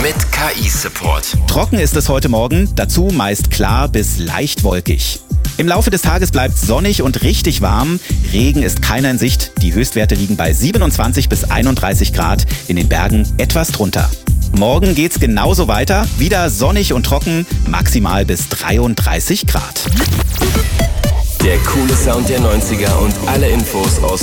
mit KI-Support. Trocken ist es heute Morgen, dazu meist klar bis leicht wolkig. Im Laufe des Tages bleibt es sonnig und richtig warm. Regen ist keiner in Sicht. Die Höchstwerte liegen bei 27 bis 31 Grad, in den Bergen etwas drunter. Morgen geht's genauso weiter, wieder sonnig und trocken, maximal bis 33 Grad. Der coole Sound der 90er und alle Infos aus